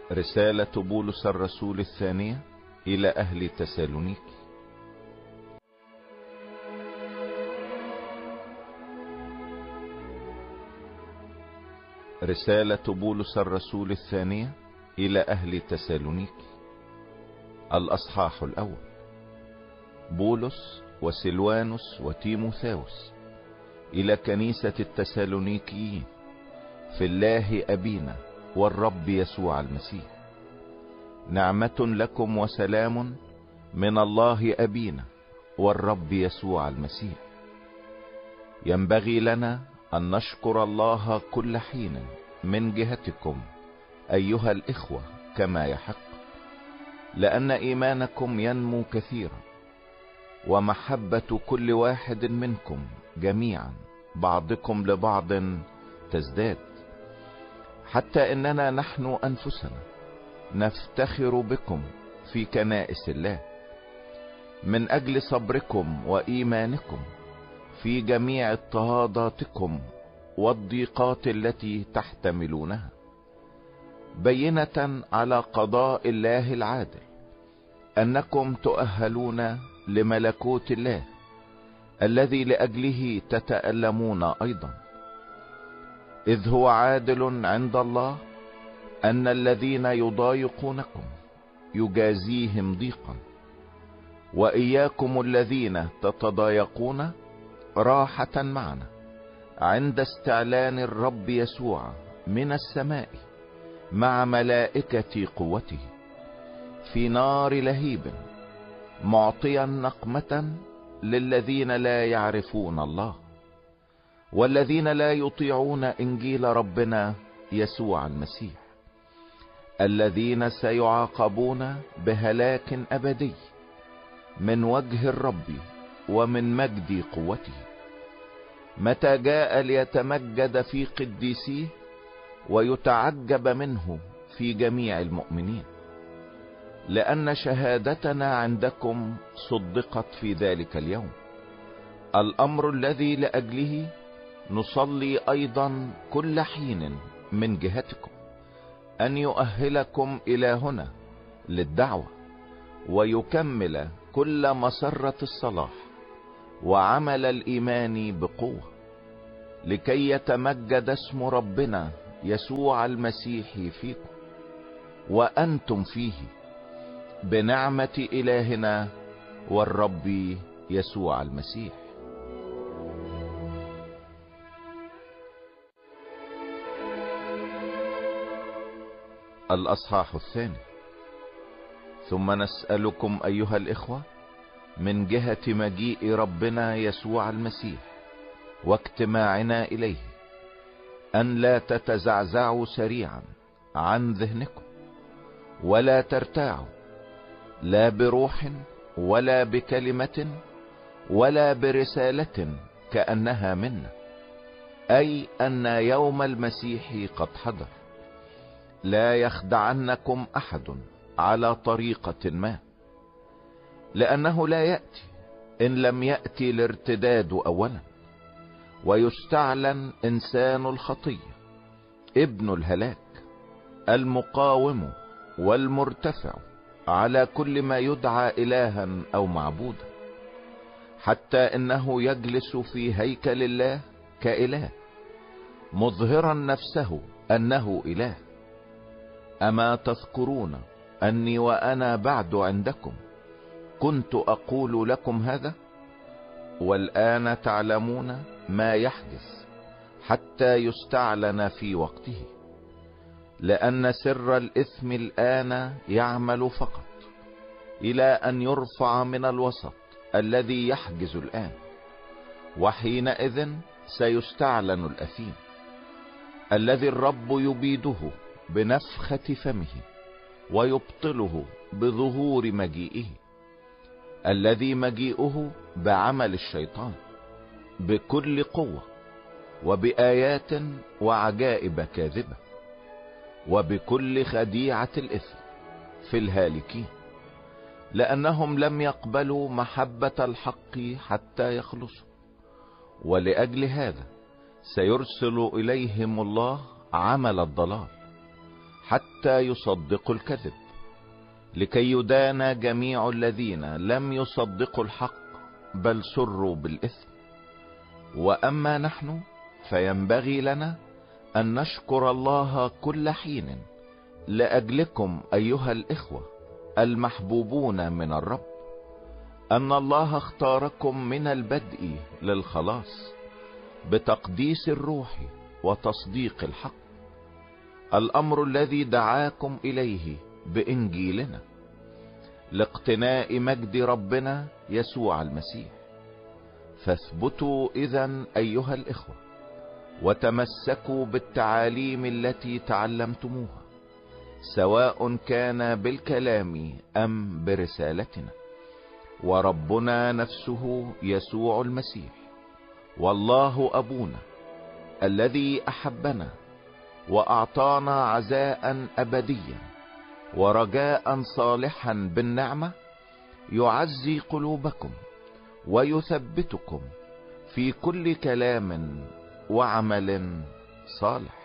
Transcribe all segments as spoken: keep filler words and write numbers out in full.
رسالة بولس الرسول الثانية إلى أهل تسالونيكي. رسالة بولس الرسول الثانية إلى أهل تسالونيكي، الأصحاح الأول. بولس وسلوانوس وتيموثاوس إلى كنيسة التسالونيكيين في الله أبينا والرب يسوع المسيح، نعمة لكم وسلام من الله أبينا والرب يسوع المسيح. ينبغي لنا أن نشكر الله كل حين من جهتكم أيها الإخوة كما يحق، لأن إيمانكم ينمو كثيرا، ومحبة كل واحد منكم جميعا بعضكم لبعض تزداد، حتى إننا نحن أنفسنا نفتخر بكم في كنائس الله من أجل صبركم وإيمانكم في جميع اضطهاداتكم والضيقات التي تحتملونها، بينة على قضاء الله العادل أنكم تؤهلون لملكوت الله الذي لأجله تتألمون أيضا. إذ هو عادل عند الله أن الذين يضايقونكم يجازيهم ضيقا، وإياكم الذين تتضايقون راحة معنا عند استعلان الرب يسوع من السماء مع ملائكة قوته في نار لهيب، معطيا نقمة للذين لا يعرفون الله والذين لا يطيعون إنجيل ربنا يسوع المسيح، الذين سيعاقبون بهلاك أبدي من وجه الرب ومن مجد قوته، متى جاء ليتمجد في قديسيه ويتعجب منه في جميع المؤمنين، لأن شهادتنا عندكم صدقت في ذلك اليوم، الأمر الذي لأجله نصلي أيضا كل حين من جهتكم، أن يؤهلكم إلى هنا للدعوة، ويكمل كل مسرة الصلاح وعمل الإيمان بقوة، لكي يتمجد اسم ربنا يسوع المسيح فيكم وأنتم فيه، بنعمة إلهنا والرب يسوع المسيح. الأصحاح الثاني. ثم نسألكم أيها الإخوة من جهة مجيء ربنا يسوع المسيح واجتماعنا إليه، أن لا تتزعزعوا سريعا عن ذهنكم، ولا ترتاعوا، لا بروح ولا بكلمة ولا برسالة كأنها منا، أي أن يوم المسيح قد حضر. لا يخدعنكم أحد على طريقة ما، لأنه لا يأتي إن لم يأتي الارتداد أولا، ويستعلن إنسان الخطية ابن الهلاك، المقاوم والمرتفع على كل ما يدعى إلها أو معبودا، حتى إنه يجلس في هيكل الله كإله، مظهرا نفسه أنه إله. أما تذكرون أني وأنا بعد عندكم كنت أقول لكم هذا؟ والآن تعلمون ما يحدث حتى يستعلن في وقته، لأن سر الإثم الآن يعمل فقط إلى أن يرفع من الوسط الذي يحجز الآن، وحينئذ سيستعلن الأثيم الذي الرب يبيده بنفخة فمه ويبطله بظهور مجيئه، الذي مجيئه بعمل الشيطان بكل قوة وبآيات وعجائب كاذبة وبكل خديعة الإثم في الهالكين، لأنهم لم يقبلوا محبة الحق حتى يخلصوا. ولأجل هذا سيرسل إليهم الله عمل الضلال، حتى يصدقوا الكذب، لكي يدان جميع الذين لم يصدقوا الحق بل سروا بالإثم. وأما نحن فينبغي لنا أن نشكر الله كل حين لأجلكم أيها الإخوة المحبوبون من الرب، أن الله اختاركم من البدء للخلاص بتقديس الروح وتصديق الحق، الأمر الذي دعاكم إليه بإنجيلنا، لاقتناء مجد ربنا يسوع المسيح. فاثبتوا إذن أيها الإخوة، وتمسكوا بالتعاليم التي تعلمتموها، سواء كان بالكلام أم برسالتنا. وربنا نفسه يسوع المسيح والله أبونا الذي أحبنا وأعطانا عزاء أبديا ورجاء صالحا بالنعمة، يعزي قلوبكم ويثبتكم في كل كلام وعمل صالح.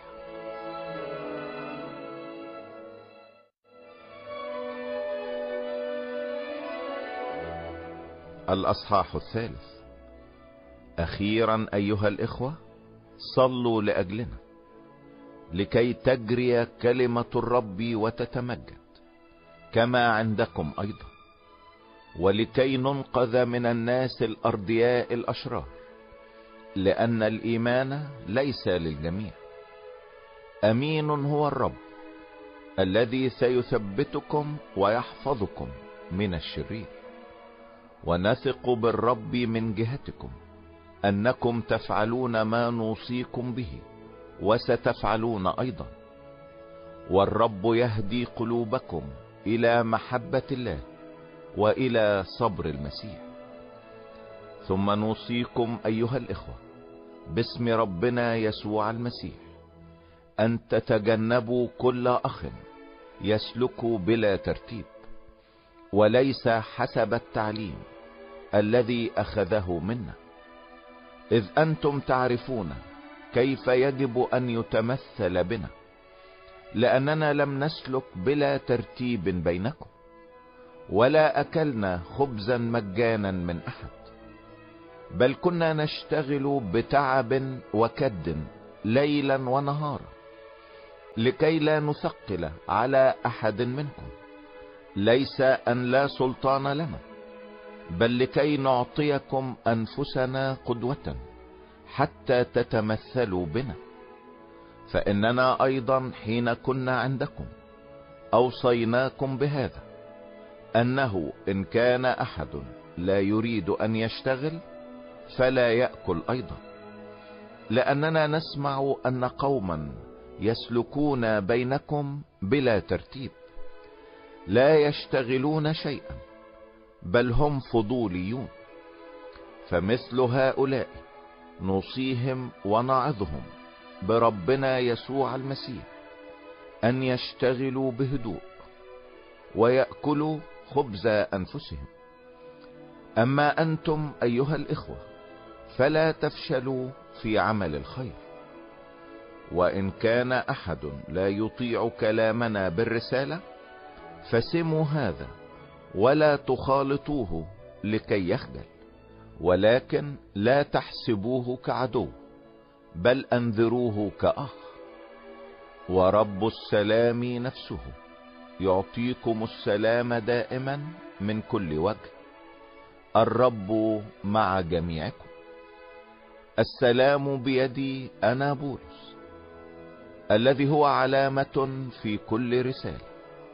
الأصحاح الثالث. أخيرا أيها الإخوة، صلوا لأجلنا لكي تجري كلمة الرب وتتمجد كما عندكم أيضا، ولكي ننقذ من الناس الأرضياء الأشرار، لأن الإيمان ليس للجميع. أمين هو الرب الذي سيثبتكم ويحفظكم من الشرير. ونثق بالرب من جهتكم أنكم تفعلون ما نوصيكم به وستفعلون أيضا، والرب يهدي قلوبكم إلى محبة الله وإلى صبر المسيح. ثم نوصيكم أيها الإخوة باسم ربنا يسوع المسيح أن تتجنبوا كل أخ يسلك بلا ترتيب وليس حسب التعليم الذي أخذه منا، إذ أنتم تعرفون كيف يجب أن يتمثل بنا، لأننا لم نسلك بلا ترتيب بينكم، ولا أكلنا خبزا مجانا من أحد، بل كنا نشتغل بتعب وكد ليلا ونهارا، لكي لا نثقل على أحد منكم، ليس أن لا سلطان لنا، بل لكي نعطيكم أنفسنا قدوة حتى تتمثلوا بنا. فإننا أيضا حين كنا عندكم أوصيناكم بهذا، أنه إن كان أحد لا يريد أن يشتغل فلا يأكل أيضا، لأننا نسمع أن قوما يسلكون بينكم بلا ترتيب، لا يشتغلون شيئا، بل هم فضوليون. فمثل هؤلاء نوصيهم ونعظهم بربنا يسوع المسيح أن يشتغلوا بهدوء ويأكلوا خبز أنفسهم. أما أنتم أيها الإخوة فلا تفشلوا في عمل الخير. وإن كان أحد لا يطيع كلامنا بالرسالة فسموا هذا ولا تخالطوه لكي يخجل، ولكن لا تحسبوه كعدو، بل أنذروه كأخ. ورب السلام نفسه يعطيكم السلام دائما من كل وجه. الرب مع جميعكم. السلام بيدي أنا بولس، الذي هو علامة في كل رسالة.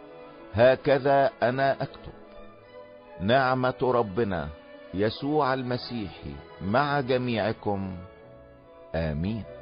هكذا أنا أكتب. نعمة ربنا يسوع المسيح مع جميعكم. آمين.